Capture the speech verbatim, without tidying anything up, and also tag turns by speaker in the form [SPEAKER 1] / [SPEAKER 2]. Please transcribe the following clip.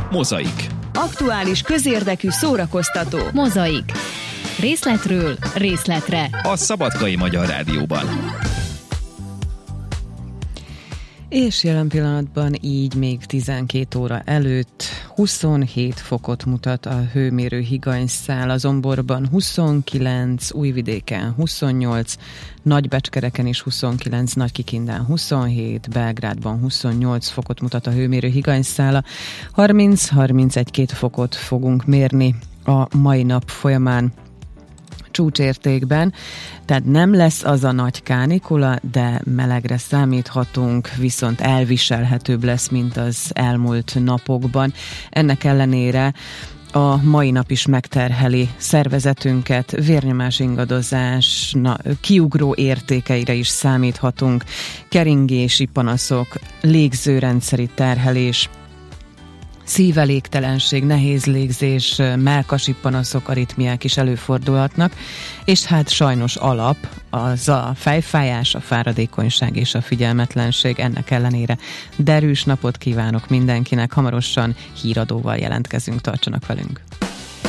[SPEAKER 1] Mozaik.
[SPEAKER 2] Aktuális, közérdekű, szórakoztató.
[SPEAKER 3] Mozaik. Részletről részletre.
[SPEAKER 1] A Szabadkai Magyar Rádióban.
[SPEAKER 4] És jelen pillanatban így még tizenkét óra előtt huszonhét fokot mutat a hőmérő higanyszál, a Zomborban huszonkilenc, Újvidéken huszonnyolc, Nagybecskereken is huszonkilenc, Nagykikindán huszonhét, Belgrádban huszonnyolc fokot mutat a hőmérő higanyszála, harminc-harmincegy fokot fogunk mérni a mai nap folyamán csúcsértékben, tehát nem lesz az a nagy kánikula, de melegre számíthatunk, viszont elviselhetőbb lesz, mint az elmúlt napokban. Ennek ellenére a mai nap is megterheli szervezetünket, vérnyomás ingadozás, na, kiugró értékeire is számíthatunk, keringési panaszok, légzőrendszeri terhelés, szívelégtelenség, nehéz légzés, mellkasi panaszok, aritmiák is előfordulhatnak, és hát sajnos alap az a fejfájás, a fáradékonyság és a figyelmetlenség. Ennek ellenére derűs napot kívánok mindenkinek, hamarosan híradóval jelentkezünk, tartsanak velünk.